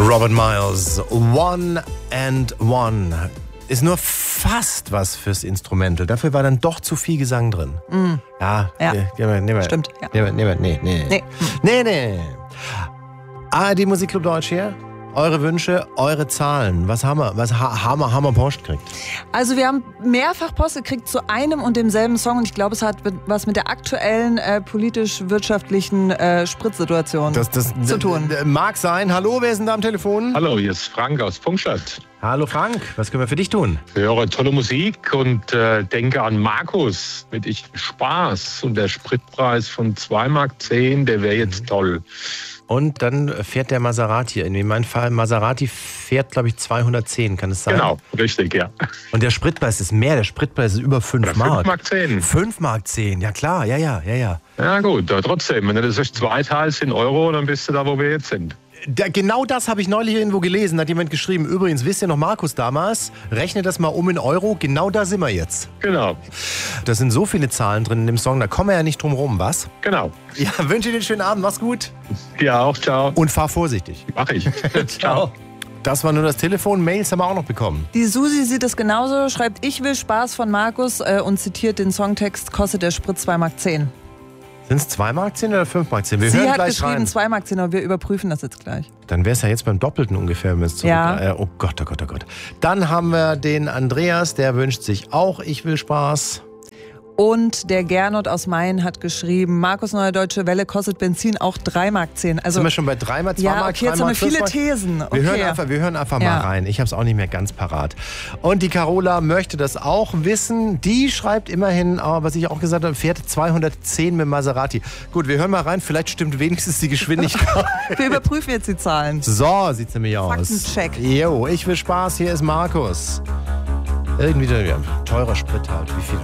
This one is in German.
Robert Miles, One and One. Ist nur fast was fürs Instrumental. Dafür war dann doch zu viel Gesang drin. Mm. Ja. Stimmt. Ja. Nee. ARD Musikclub Deutsch hier. Eure Wünsche, eure Zahlen. Was haben wir? Was haben wir Post gekriegt? Also wir haben mehrfach Post gekriegt zu einem und demselben Song und ich glaube, es hat was mit der aktuellen politisch-wirtschaftlichen Spritzsituation zu tun. Mag sein. Hallo, wer ist denn da am Telefon? Hallo, hier ist Frank aus Pfungstadt. Hallo Frank, was können wir für dich tun? Ich höre tolle Musik und denke an Markus mit Ich Spaß. Und der Spritpreis von 2,10 Mark, der wäre jetzt toll. Und dann fährt der Maserati. In meinem Fall, Maserati fährt, glaube ich, 210, kann es sein? Genau, richtig, ja. Und der Spritpreis ist mehr, der Spritpreis ist über 5 Mark. 5,10 Mark. 5,10 Mark, ja klar, ja. Ja gut, aber trotzdem, wenn du das durch 2 teilst in Euro, dann bist du da, wo wir jetzt sind. Genau das habe ich neulich irgendwo gelesen, hat jemand geschrieben. Übrigens, wisst ihr noch Markus damals? Rechne das mal um in Euro, genau da sind wir jetzt. Genau. Da sind so viele Zahlen drin in dem Song, da kommen wir ja nicht drum rum, was? Genau. Ja, wünsche dir einen schönen Abend, mach's gut. Ja, auch, ciao. Und fahr vorsichtig. Mach ich. Ciao. Das war nur das Telefon, Mails haben wir auch noch bekommen. Die Susi sieht es genauso, schreibt Ich will Spaß von Markus und zitiert den Songtext, kostet der Sprit 2,10 Mark. Sind es 2,10 Mark oder 5,10 Mark? Wir Sie hören hat gleich geschrieben rein. 2,10 Mark, aber wir überprüfen das jetzt gleich. Dann wäre es ja jetzt beim Doppelten ungefähr, wenn wir es zurück. Ja. Oh Gott. Dann haben wir den Andreas, der wünscht sich auch Ich will Spaß. Und der Gernot aus Main hat geschrieben, Markus Neue Deutsche Welle kostet Benzin auch 3,10 Mark. Also, sind wir schon bei 3 Mark, 2 ja, Mark, okay, jetzt haben wir viele Thesen. Okay. Wir hören einfach mal rein. Ich habe es auch nicht mehr ganz parat. Und die Carola möchte das auch wissen. Die schreibt immerhin, was ich auch gesagt habe, fährt 210 mit Maserati. Gut, wir hören mal rein. Vielleicht stimmt wenigstens die Geschwindigkeit. Wir überprüfen jetzt die Zahlen. So sieht's nämlich aus. Faktencheck. Jo, ich will Spaß. Hier ist Markus. Irgendwie teurer Sprit halt. Wie viel?